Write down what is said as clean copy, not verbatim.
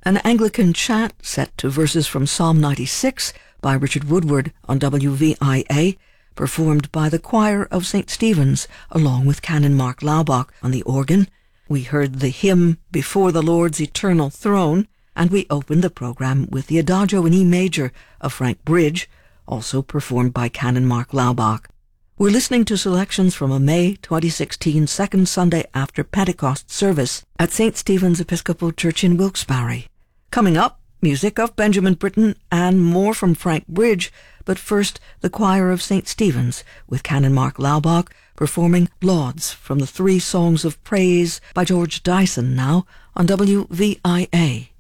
An Anglican chant set to verses from Psalm 96 by Richard Woodward on WVIA, performed by the choir of St. Stephen's along with Canon Mark Laubach on the organ. We heard the hymn Before the Lord's Eternal Throne, and we opened the program with the Adagio in E major of Frank Bridge, also performed by Canon Mark Laubach. We're listening to selections from a May 2016 second Sunday after Pentecost service at St. Stephen's Episcopal Church in Wilkes-Barre. Coming up, music of Benjamin Britten and more from Frank Bridge, but first the choir of St. Stephen's with Canon Mark Laubach performing Lauds from the 3 Songs of Praise by George Dyson now on WVIA.